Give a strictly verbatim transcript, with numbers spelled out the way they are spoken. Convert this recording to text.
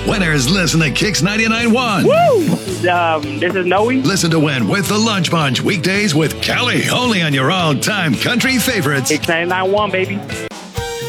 Winners listen to Kicks ninety-nine point one. Woo! Um, this is Noe. Listen to Win with the Lunch Bunch weekdays with Kelly. Only on your all-time country favorites. Kicks ninety-nine point one, baby.